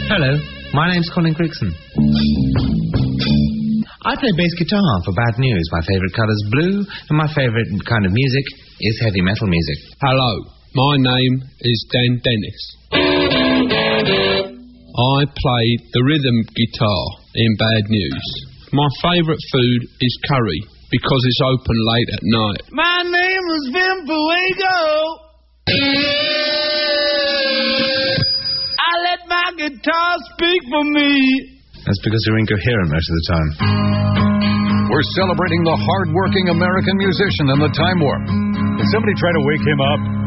Hello, my name's Colin Crickson. I play bass guitar for Bad News. My favourite colour's blue, and my favourite kind of music is heavy metal music. Hello, my name is Dan Dennis. I play the rhythm guitar in Bad News. My favourite food is curry, because it's open late at night. My name is Vin Fuego. I let my guitar speak for me. That's because you're incoherent most of the time. We're celebrating the hard-working American musician and the Time Warp. Did somebody try to wake him up?